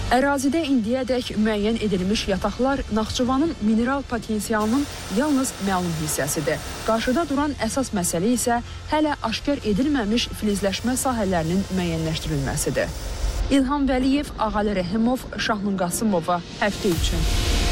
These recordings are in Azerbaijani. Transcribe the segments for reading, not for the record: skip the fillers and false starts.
Ərazidə indiyədək müəyyən edilmiş yataqlar Naxçıvanın mineral potensialının yalnız məlum hissəsidir. Qarşıda duran əsas məsələ isə hələ aşkar edilməmiş filizləşmə sahələrinin müəyyənləşdirilməsidir. İlham Vəliyev, Ağalı Rəhimov, Şahnun Qasımova həftə üçün.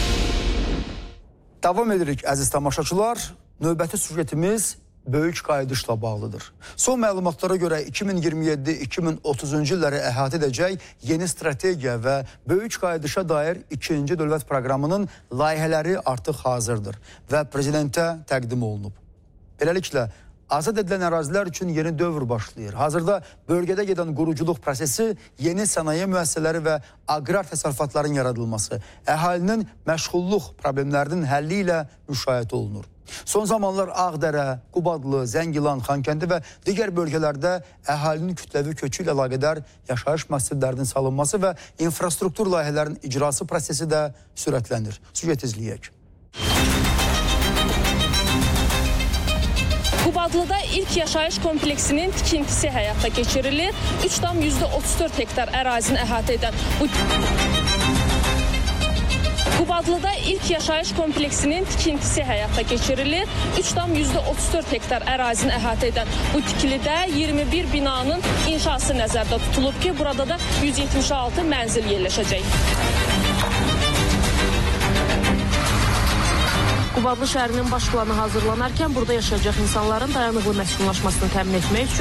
Davam edirik əziz tamaşaçılar. Növbəti süjetimiz böyük qayıdışla bağlıdır. Son məlumatlara görə 2027-2030-cu illəri əhatə edəcək yeni strategiya və böyük qayıdışa dair ikinci dövlət proqramının layihələri artıq hazırdır və prezidentə təqdim olunub. Beləliklə, azad edilən ərazilər üçün yeni dövr başlayır. Hazırda bölgədə gedən quruculuq prosesi, yeni sənaye müəssisələri və aqrar təsərrüfatların yaradılması, əhalinin məşğulluq problemlərinin həlli ilə müşahidə olunur. Son zamanlar Ağdərə, Qubadlı, Zəngilan, Xankəndi və digər bölgələrdə əhalinin kütləvi köçü ilə əlaqədar yaşayış məscidlərinin salınması və infrastruktur layihələrinin icrası prosesi də sürətlənir. Süjet izləyək. Qubadlıda ilk yaşayış kompleksinin tikintisi həyata keçirilir. 3,34 hektar ərazini əhatə edən bu... Qubadlıda ilk yaşayış kompleksinin tikintisi həyata keçirilir. 3,34 hektar ərazini əhatə edən bu tikilidə 21 binanın inşası nəzərdə tutulub ki, burada da 176 mənzil yerləşəcək. Qubadlı şəhərinin baş planı hazırlanarkən burada yaşayacaq insanların dayanıqlı məskunlaşmasını təmin etmək üçün